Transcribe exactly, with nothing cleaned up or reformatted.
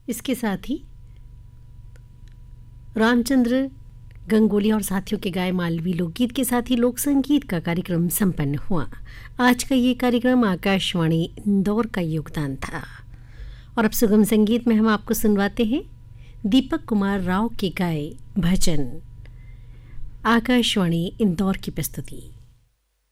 इसके साथ ही रामचंद्र गंगोली और साथियों के गाए मालवी लोकगीत के साथ ही लोक संगीत का कार्यक्रम संपन्न हुआ। आज का ये कार्यक्रम आकाशवाणी इंदौर का योगदान था। और अब सुगम संगीत में हम आपको सुनवाते हैं दीपक कुमार राव के गाए भजन। आकाशवाणी इंदौर की प्रस्तुति।